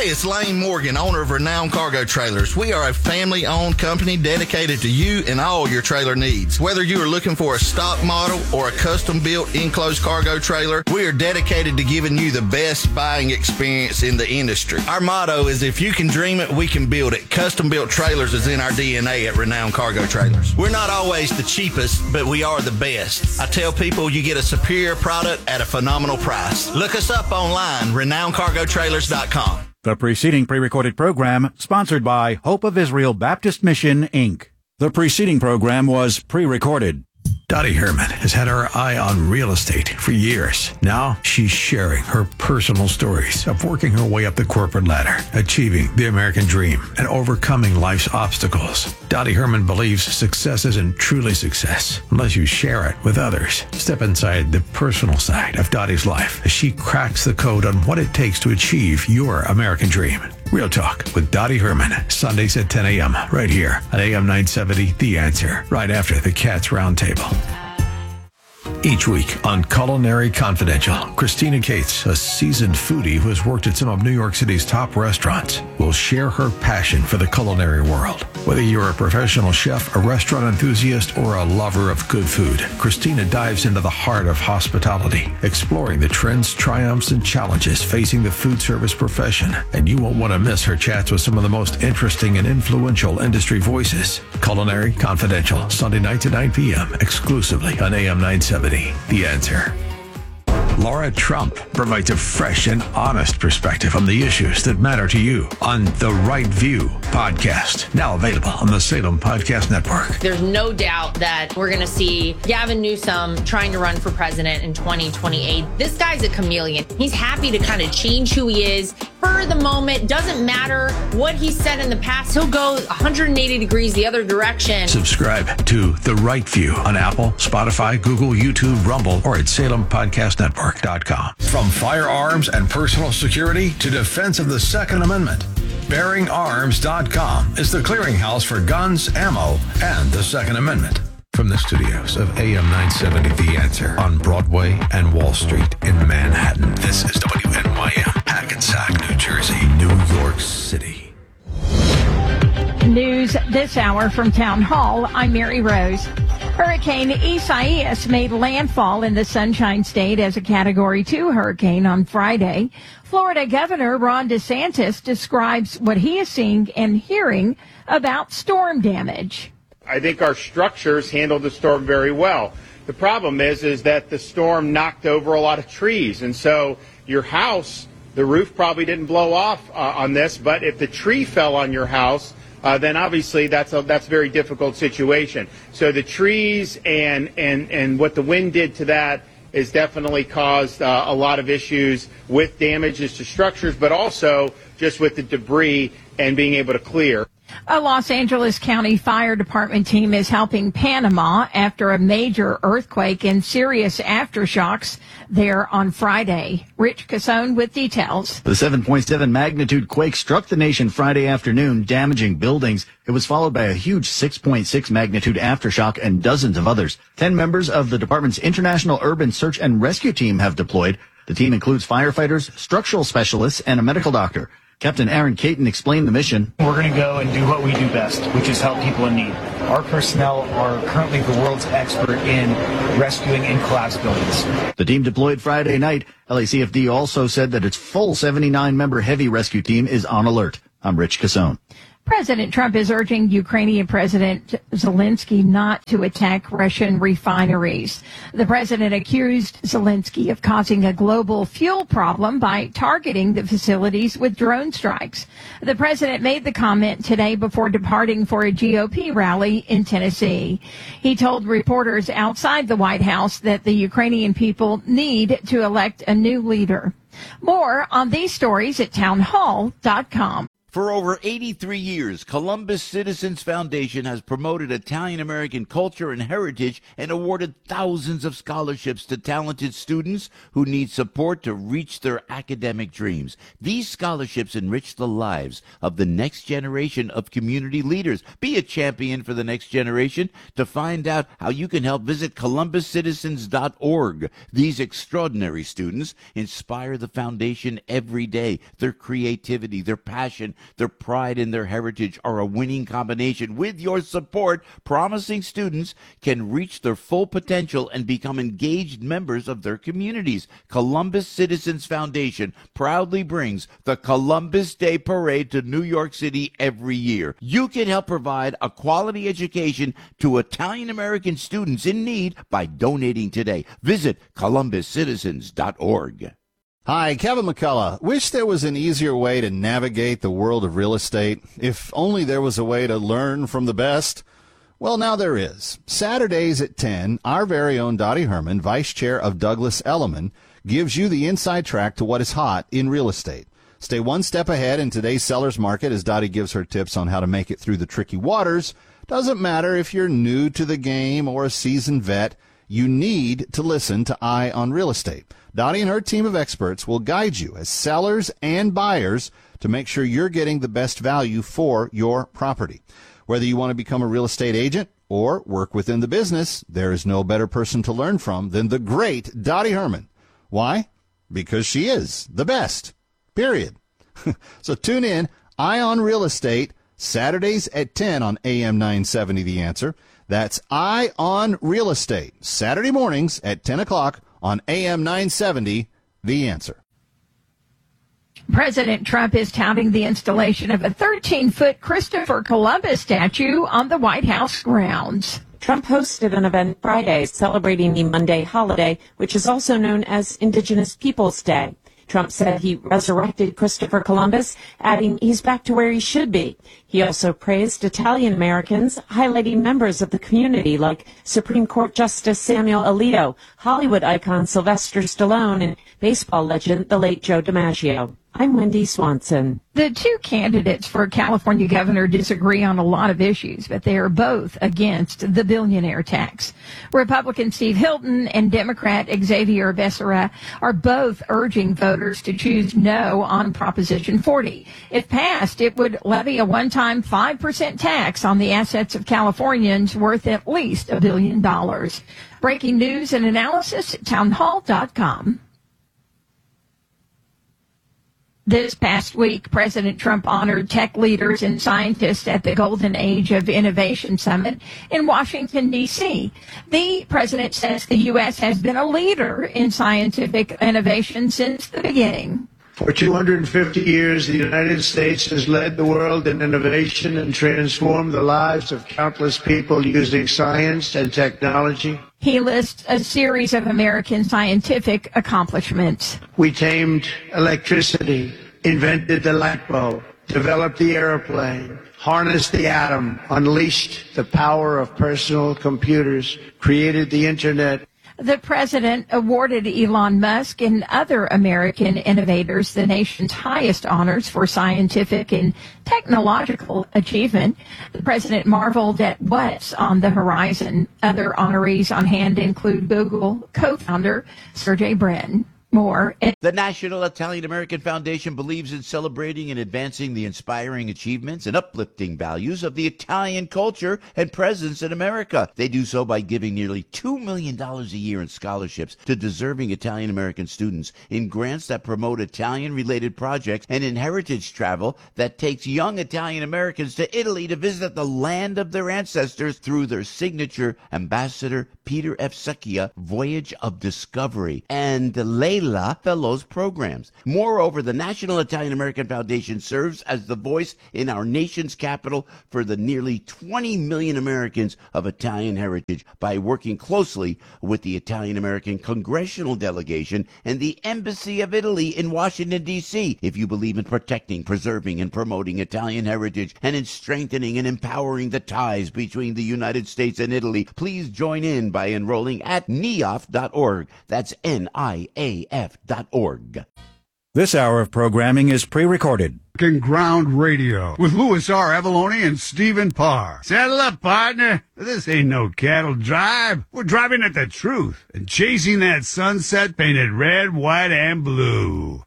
it's Lane Morgan, owner of Renown Cargo Trailers. We are a family-owned company dedicated to you and all your trailer needs. Whether you are looking for a stock model or a custom-built enclosed cargo trailer, we are dedicated to giving you the best buying experience in the industry. Our motto is, if you can dream it, we can build it. Custom-built trailers is in our DNA at Renown Cargo Trailers. We're not always the cheapest, but we are the best. I tell people you get a superior product at a phenomenal price. Look us up online, renowncargotrailers.com. The preceding pre-recorded program sponsored by Hope of Israel Baptist Mission, Inc. The preceding program was pre-recorded. Dottie Herman has had her eye on real estate for years. Now she's sharing her personal stories of working her way up the corporate ladder, achieving the American dream, and overcoming life's obstacles. Dottie Herman believes success isn't truly success unless you share it with others. Step inside the personal side of Dottie's life as she cracks the code on what it takes to achieve your American dream. Real Talk with Dottie Herman, Sundays at 10 a.m. right here on AM 970, The Answer, right after the Cats Roundtable. Each week on Culinary Confidential, Christina Cates, a seasoned foodie who has worked at some of New York City's top restaurants, will share her passion for the culinary world. Whether you're a professional chef, a restaurant enthusiast, or a lover of good food, Christina dives into the heart of hospitality, exploring the trends, triumphs, and challenges facing the food service profession. And you won't want to miss her chats with some of the most interesting and influential industry voices. Culinary Confidential, Sunday nights at 9 p.m., exclusively on AM 970. The Answer. Laura Trump provides a fresh and honest perspective on the issues that matter to you on The Right View podcast, now available on the Salem Podcast Network. There's no doubt that we're going to see Gavin Newsom trying to run for president in 2028. This guy's a chameleon. He's happy to kind of change who he is for the moment. Doesn't matter what he said in the past. He'll go 180 degrees the other direction. Subscribe to The Right View on Apple, Spotify, Google, YouTube, Rumble, or at SalemPodcastNetwork.com. From firearms and personal security to defense of the Second Amendment, BearingArms.com is the clearinghouse for guns, ammo, and the Second Amendment. From the studios of AM 970 The Answer on Broadway and Wall Street in Manhattan, this is WNYM, Hackensack, New Jersey, New York City. News this hour from Town Hall. I'm Mary Rose. Hurricane Isaias made landfall in the Sunshine State as a Category 2 hurricane on Friday. Florida Governor Ron DeSantis describes what he is seeing and hearing about storm damage. I think our structures handled the storm very well. The problem is that the storm knocked over a lot of trees, and so your house, the roof probably didn't blow off on this, but if the tree fell on your house, then obviously that's a very difficult situation. So the trees and what the wind did to that has definitely caused a lot of issues with damages to structures, but also just with the debris and being able to clear. A Los Angeles County Fire Department team is helping Panama after a major earthquake and serious aftershocks there on Friday. Rich Casone with details. The 7.7 magnitude quake struck the nation Friday afternoon, damaging buildings. It was followed by a huge 6.6 magnitude aftershock and dozens of others. 10 members of the department's International Urban Search and Rescue Team have deployed. The team includes firefighters, structural specialists, and a medical doctor. Captain Aaron Caton explained the mission. We're going to go and do what we do best, which is help people in need. Our personnel are currently the world's expert in rescuing in collapsed buildings. The team deployed Friday night. LACFD also said that its full 79-member heavy rescue team is on alert. I'm Rich Casone. President Trump is urging Ukrainian President Zelensky not to attack Russian refineries. The president accused Zelensky of causing a global fuel problem by targeting the facilities with drone strikes. The president made the comment today before departing for a GOP rally in Tennessee. He told reporters outside the White House that the Ukrainian people need to elect a new leader. More on these stories at townhall.com. For over 83 years, Columbus Citizens Foundation has promoted Italian-American culture and heritage and awarded thousands of scholarships to talented students who need support to reach their academic dreams. These scholarships enrich the lives of the next generation of community leaders. Be a champion for the next generation. To find out how you can help, visit columbuscitizens.org. These extraordinary students inspire the foundation every day. Their creativity, their passion, their pride in their heritage are a winning combination. With your support, promising students can reach their full potential and become engaged members of their communities. Columbus Citizens Foundation proudly brings the Columbus Day Parade to New York City every year. You can help provide a quality education to Italian-American students in need by donating today. Visit columbuscitizens.org. Hi, Kevin McCullough. Wish there was an easier way to navigate the world of real estate. If only there was a way to learn from the best. Well, now there is. Saturdays at 10, our very own Dottie Herman, Vice Chair of Douglas Elliman, gives you the inside track to what is hot in real estate. Stay one step ahead in today's seller's market as Dottie gives her tips on how to make it through the tricky waters. Doesn't matter if you're new to the game or a seasoned vet, you need to listen to Eye on Real Estate. Dottie and her team of experts will guide you as sellers and buyers to make sure you're getting the best value for your property. Whether you want to become a real estate agent or work within the business, there is no better person to learn from than the great Dottie Herman. Why? Because she is the best. Period. So tune in, Eye on Real Estate, Saturdays at 10 on AM 970 The Answer. That's Eye on Real Estate, Saturday mornings at 10 o'clock on AM 970, The Answer. President Trump is touting the installation of a 13-foot Christopher Columbus statue on the White House grounds. Trump hosted an event Friday celebrating the Monday holiday, which is also known as Indigenous Peoples Day. Trump said he resurrected Christopher Columbus, adding he's back to where he should be. He also praised Italian Americans, highlighting members of the community like Supreme Court Justice Samuel Alito, Hollywood icon Sylvester Stallone, and baseball legend the late Joe DiMaggio. I'm Wendy Swanson. The two candidates for California governor disagree on a lot of issues, but they are both against the billionaire tax. Republican Steve Hilton and Democrat Xavier Becerra are both urging voters to choose no on Proposition 40. If passed, it would levy a one-time 5% tax on the assets of Californians worth at least $1 billion. Breaking news and analysis at townhall.com. This past week, President Trump honored tech leaders and scientists at the Golden Age of Innovation Summit in Washington, D.C. The president says the U.S. has been a leader in scientific innovation since the beginning. For 250 years, the United States has led the world in innovation and transformed the lives of countless people using science and technology. He lists a series of American scientific accomplishments. We tamed electricity, invented the light bulb, developed the airplane, harnessed the atom, unleashed the power of personal computers, created the internet. The president awarded Elon Musk and other American innovators the nation's highest honors for scientific and technological achievement. The president marveled at what's on the horizon. Other honorees on hand include Google co-founder Sergey Brin. More. The National Italian American Foundation believes in celebrating and advancing the inspiring achievements and uplifting values of the Italian culture and presence in America. They do so by giving nearly $2 million a year in scholarships to deserving Italian American students, in grants that promote Italian-related projects, and in heritage travel that takes young Italian Americans to Italy to visit the land of their ancestors through their signature Ambassador Peter F. Secchia Voyage of Discovery and Layla Fellows programs. Moreover, the National Italian American Foundation serves as the voice in our nation's capital for the nearly 20 million Americans of Italian heritage by working closely with the Italian American Congressional Delegation and the Embassy of Italy in Washington, D.C. If you believe in protecting, preserving, and promoting Italian heritage and in strengthening and empowering the ties between the United States and Italy, please join in by enrolling at NIAF.org. That's NIAF.org. This hour of programming is pre-recorded. American Ground Radio with Louis R. Avalone and Stephen Parr. Saddle up, partner. This ain't no cattle drive. We're driving at the truth and chasing that sunset painted red, white, and blue.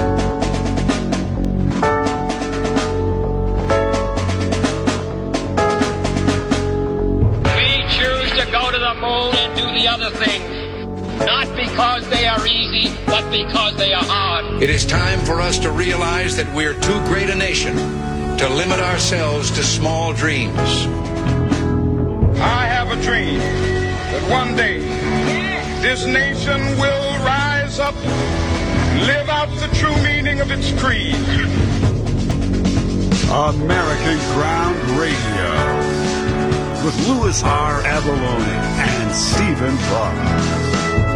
We choose to go to the moon and do the other things. Not because they are easy, but because they are hard. It is time for us to realize that we're too great a nation to limit ourselves to small dreams. I have a dream that one day this nation will rise up, live out the true meaning of its creed. American Ground Radio with Louis R. Avalone and Stephen Parr.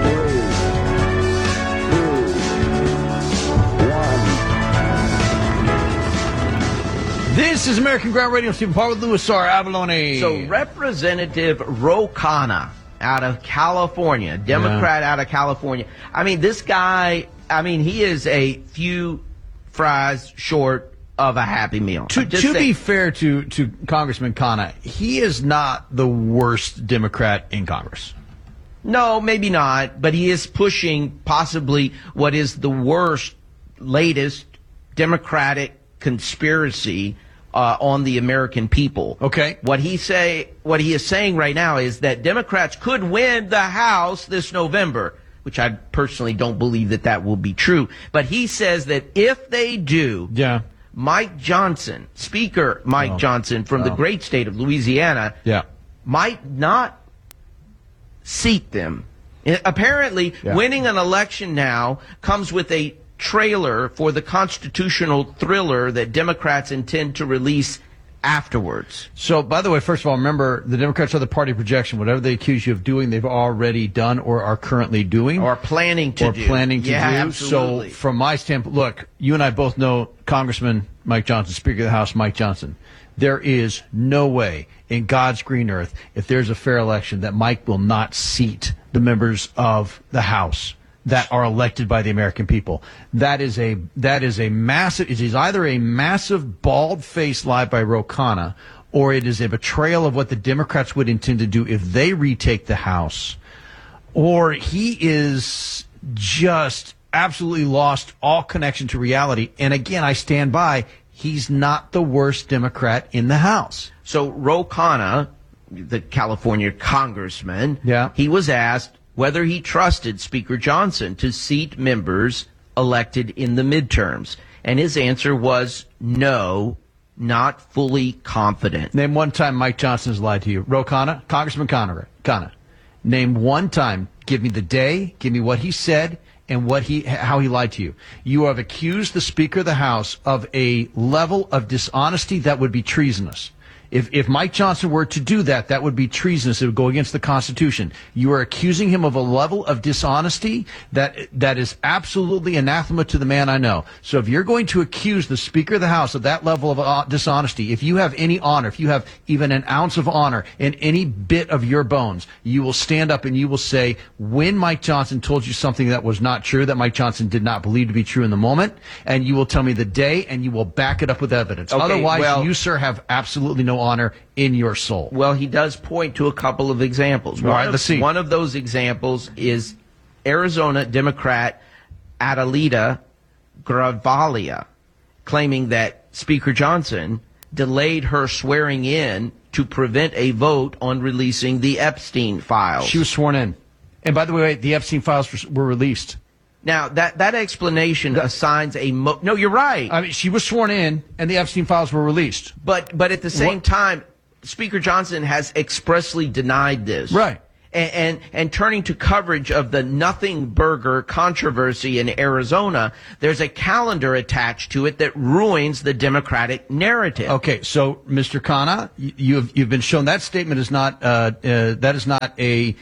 This is American Ground Radio. Stephen Parr with Louis R. Avalone. So Representative Ro Khanna out of California, Democrat out of California. I mean, this guy, he is a few fries short of a Happy Meal. To be fair to Congressman Khanna, he is not the worst Democrat in Congress. No, maybe not, but he is pushing possibly what is the worst, latest Democratic conspiracy on the American people. Okay. What he is saying right now is that Democrats could win the House this November, which I personally don't believe that will be true. But he says that if they do, Mike Johnson, Speaker Mike Johnson from the great state of Louisiana, might not seat them. Apparently, winning an election now comes with a trailer for the constitutional thriller that Democrats intend to release afterwards. So, by the way, first of all, remember, the Democrats are the party projection. Whatever they accuse you of doing, they've already done or are currently doing. Or planning to do. Absolutely. So, from my standpoint, look, you and I both know Congressman Mike Johnson, Speaker of the House Mike Johnson. There is no way in God's green earth, if there's a fair election, that Mike will not seat the members of the House that are elected by the American people. That is a massive, it is either a massive bald-faced lie by Ro Khanna, or it is a betrayal of what the Democrats would intend to do if they retake the House, or he is just absolutely lost all connection to reality. And again, I stand by, he's not the worst Democrat in the House. So Ro Khanna, the California congressman, he was asked whether he trusted Speaker Johnson to seat members elected in the midterms. And his answer was no, not fully confident. Name one time Mike Johnson has lied to you. Ro Khanna, Congressman Khanna. Name one time. Give me the day, give me what he said, and how he lied to you. You have accused the Speaker of the House of a level of dishonesty that would be treasonous. If Mike Johnson were to do that, that would be treasonous. It would go against the Constitution. You are accusing him of a level of dishonesty that is absolutely anathema to the man I know. So if you're going to accuse the Speaker of the House of that level of dishonesty, if you have any honor, if you have even an ounce of honor in any bit of your bones, you will stand up and you will say, when Mike Johnson told you something that was not true, that Mike Johnson did not believe to be true in the moment, and you will tell me the day, and you will back it up with evidence. Okay, otherwise, you, sir, have absolutely no honor in your soul. Well, he does point to a couple of examples. All right, let's see. One of those examples is Arizona Democrat Adelita Gravalia, claiming that Speaker Johnson delayed her swearing in to prevent a vote on releasing the Epstein files. She was sworn in. And by the way, the Epstein files were released. Now, that explanation assigns no, you're right. I mean, she was sworn in, and the Epstein files were released. But at the same time, Speaker Johnson has expressly denied this. Right. And turning to coverage of the Nothing Burger controversy in Arizona, there's a calendar attached to it that ruins the Democratic narrative. Okay, so Mr. Khanna, you've been shown that statement is not that is not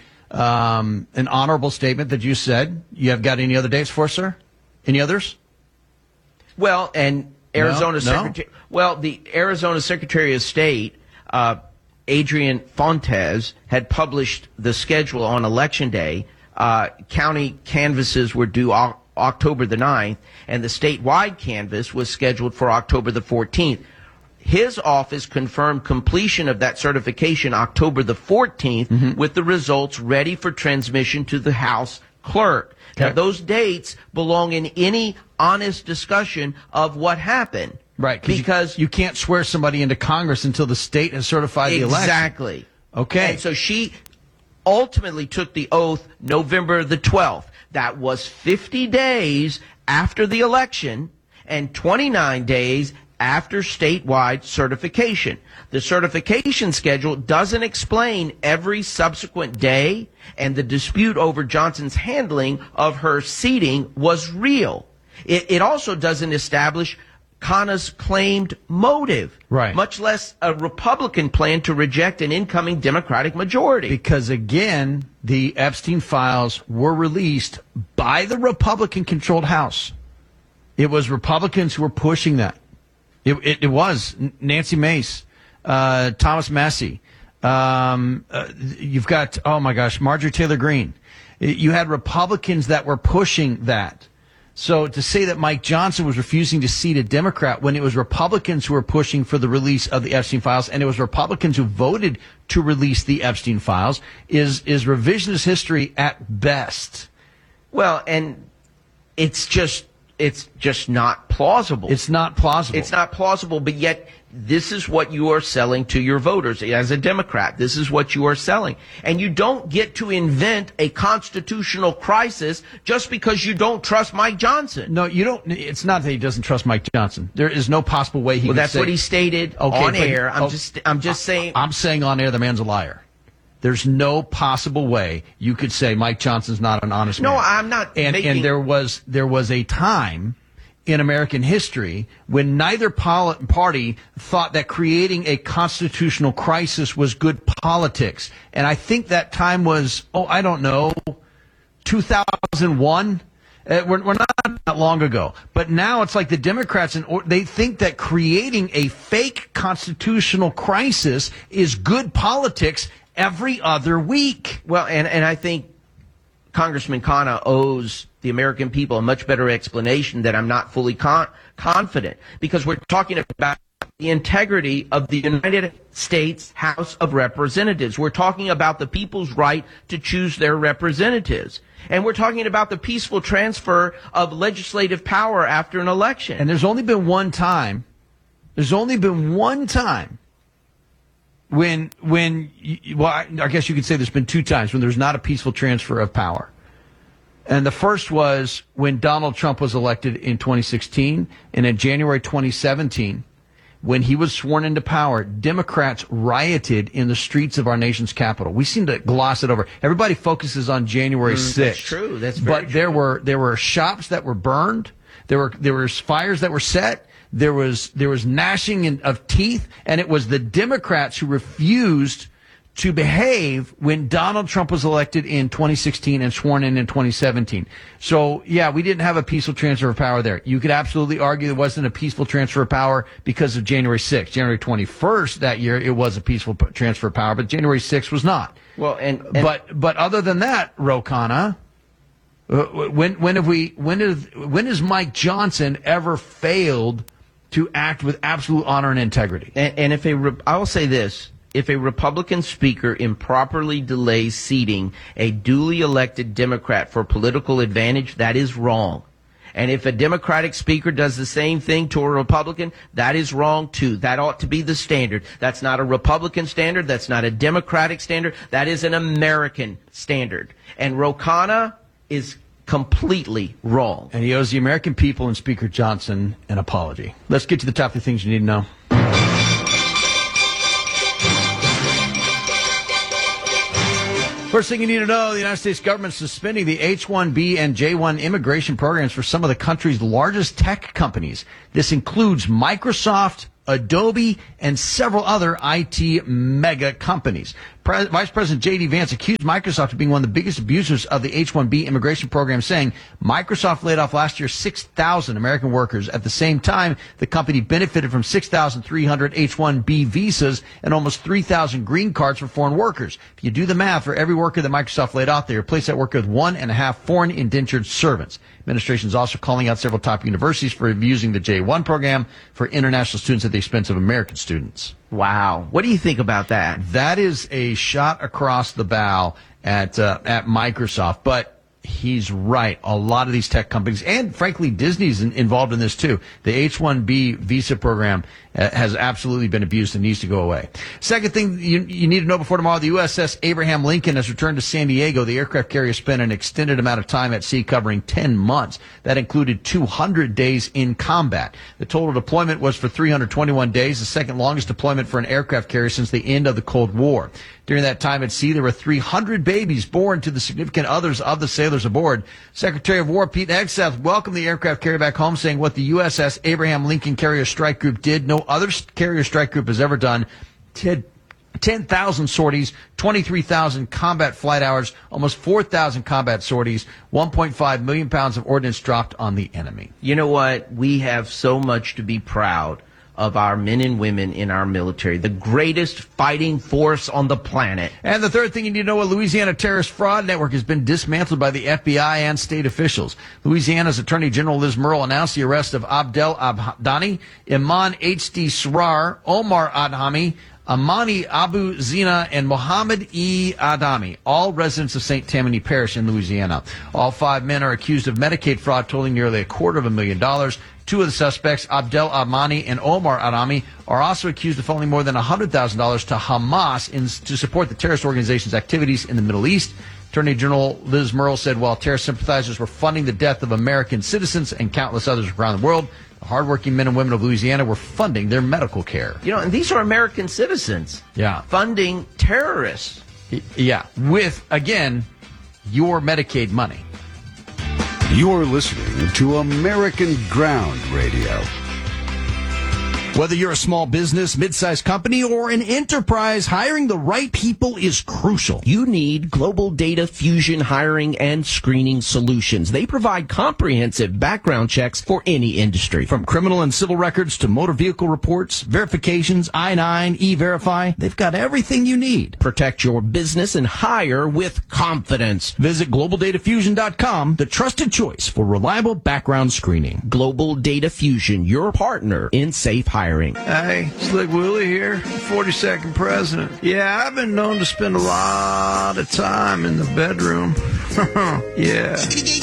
an honorable statement that you said. You have got any other dates for us, sir? Any others? Well, and Arizona Secretary. Well, the Arizona Secretary of State, Adrian Fontes, had published the schedule on Election Day. County canvasses were due October the 9th, and the statewide canvass was scheduled for October the 14th. His office confirmed completion of that certification October the 14th with the results ready for transmission to the House clerk. Okay. Now, those dates belong in any honest discussion of what happened. Right, because you can't swear somebody into Congress until the state has certified the election. Exactly. Okay. And so she ultimately took the oath November the 12th. That was 50 days after the election and 29 days after statewide certification. The certification schedule doesn't explain every subsequent day, and the dispute over Johnson's handling of her seating was real. It also doesn't establish Khanna's claimed motive, right? Much less a Republican plan to reject an incoming Democratic majority. Because again, the Epstein files were released by the Republican-controlled House. It was Republicans who were pushing that. It was Nancy Mace, Thomas Massie. You've got, oh my gosh, Marjorie Taylor Greene. You had Republicans that were pushing that. So to say that Mike Johnson was refusing to seat a Democrat when it was Republicans who were pushing for the release of the Epstein files, and it was Republicans who voted to release the Epstein files, is revisionist history at best. Well, and it's just not plausible. It's not plausible. It's not plausible, but yet this is what you are selling to your voters. As a Democrat, this is what you are selling. And you don't get to invent a constitutional crisis just because you don't trust Mike Johnson. No, you don't. It's not that he doesn't trust Mike Johnson. There is no possible way he could that's say, what he stated on air. I'm just saying. I'm saying on air the man's a liar. There's no possible way you could say Mike Johnson's not an honest man. No, I'm not. And there was a time in American history when neither party thought that creating a constitutional crisis was good politics. And I think that time was, 2001. We're not that long ago. But now it's like the Democrats, they think that creating a fake constitutional crisis is good politics every other week. Well, and I think Congressman Khanna owes the American people a much better explanation that I'm not fully confident, because we're talking about the integrity of the United States House of Representatives. We're talking about the people's right to choose their representatives. And we're talking about the peaceful transfer of legislative power after an election. And there's only been one time when I guess you could say there's been two times when there's not a peaceful transfer of power. And the first was when Donald Trump was elected in 2016, and in January 2017, when he was sworn into power, Democrats rioted in the streets of our nation's capital. We seem to gloss it over. Everybody focuses on January 6th. That's true. That's very true. There were shops that were burned. There were fires that were set. There was gnashing of teeth, and it was the Democrats who refused to behave when Donald Trump was elected in 2016 and sworn in 2017. So, yeah, we didn't have a peaceful transfer of power there. You could absolutely argue there wasn't a peaceful transfer of power because of January 6th. January 21st that year, it was a peaceful transfer of power, but January 6th was not. Well, but other than that, Ro Khanna, when has Mike Johnson ever failed to act with absolute honor and integrity? And I will say this. If a Republican speaker improperly delays seating a duly elected Democrat for political advantage, that is wrong. And if a Democratic speaker does the same thing to a Republican, that is wrong too. That ought to be the standard. That's not a Republican standard. That's not a Democratic standard. That is an American standard. And Ro Khanna is completely wrong. And he owes the American people and Speaker Johnson an apology. Let's get to the top 3 things you need to know. First thing you need to know, the United States government is suspending the H-1B and J-1 immigration programs for some of the country's largest tech companies. This includes Microsoft, Adobe, and several other IT mega companies. Vice President J.D. Vance accused Microsoft of being one of the biggest abusers of the H-1B immigration program, saying Microsoft laid off last year 6,000 American workers. At the same time, the company benefited from 6,300 H-1B visas and almost 3,000 green cards for foreign workers. If you do the math, for every worker that Microsoft laid off, they replaced that worker with 1.5 foreign indentured servants. Administration is also calling out several top universities for using the J-1 program for international students at the expense of American students. Wow. What do you think about that? That is a shot across the bow at Microsoft, but he's right. A lot of these tech companies, and frankly, Disney's involved in this too. The H-1B visa program has absolutely been abused and needs to go away. Second thing you need to know before tomorrow, the USS Abraham Lincoln has returned to San Diego. The aircraft carrier spent an extended amount of time at sea, covering 10 months. That included 200 days in combat. The total deployment was for 321 days, the second longest deployment for an aircraft carrier since the end of the Cold War. During that time at sea, there were 300 babies born to the significant others of the sailors aboard. Secretary of War Pete Hegseth welcomed the aircraft carrier back home, saying what the USS Abraham Lincoln Carrier Strike Group did, no other carrier strike group has ever done. 10,000 sorties, 23,000 combat flight hours, almost 4,000 combat sorties, 1.5 million pounds of ordnance dropped on the enemy. You know what? We have so much to be proud of our men and women in our military, the greatest fighting force on the planet. And the third thing you need to know, a Louisiana terrorist fraud network has been dismantled by the FBI and state officials. Louisiana's Attorney General Liz Murrill announced the arrest of Abdel Abdani, Iman H.D. Srar, Omar Adhami, Amani Abu Zina, and Mohammed E. Adami, all residents of St. Tammany Parish in Louisiana. All 5 men are accused of Medicaid fraud totaling nearly $250,000. 2 of the suspects, Abdel Amani and Omar Adami, are also accused of funneling more than $100,000 to Hamas to support the terrorist organization's activities in the Middle East. Attorney General Liz Murrill said while terrorist sympathizers were funding the death of American citizens and countless others around the world, the hardworking men and women of Louisiana were funding their medical care. You know, and these are American citizens. Yeah. Funding terrorists. Yeah. With, again, your Medicaid money. You're listening to American Ground Radio. Whether you're a small business, mid-sized company, or an enterprise, hiring the right people is crucial. You need Global Data Fusion hiring and screening solutions. They provide comprehensive background checks for any industry. From criminal and civil records to motor vehicle reports, verifications, I-9, E-Verify, they've got everything you need. Protect your business and hire with confidence. Visit GlobalDataFusion.com, the trusted choice for reliable background screening. Global Data Fusion, your partner in safe hiring. Hey, Slick Willie here, 42nd president. Yeah, I've been known to spend a lot of time in the bedroom. Yeah.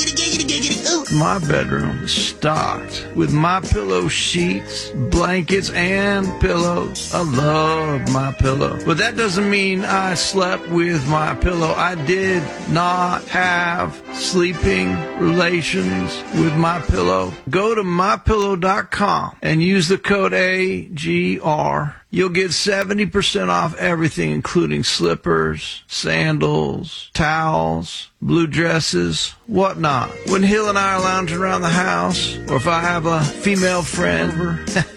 My bedroom is stocked with MyPillow sheets, blankets, and pillows. I love MyPillow. But that doesn't mean I slept with MyPillow. I did not have sleeping relations with MyPillow. Go to MyPillow.com and use the code AGR. You'll get 70% off everything, including slippers, sandals, towels, blue dresses, whatnot. When Hill and I are lounging around the house, or if I have a female friend over,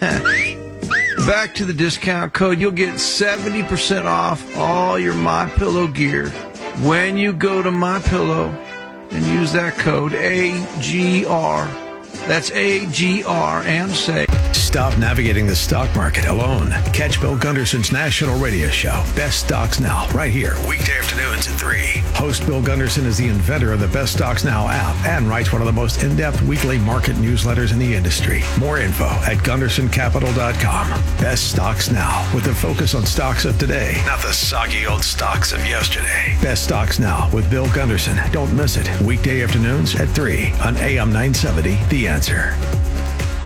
back to the discount code, you'll get 70% off all your MyPillow gear when you go to MyPillow and use that code AGR. That's AGR and say. Stop navigating the stock market alone. Catch Bill Gunderson's national radio show, Best Stocks Now, right here, weekday afternoons at 3. Host Bill Gunderson is the inventor of the Best Stocks Now app and writes one of the most in-depth weekly market newsletters in the industry. More info at GundersonCapital.com. Best Stocks Now, with a focus on stocks of today, not the soggy old stocks of yesterday. Best Stocks Now with Bill Gunderson. Don't miss it. Weekday afternoons at 3 on AM 970, The Answer.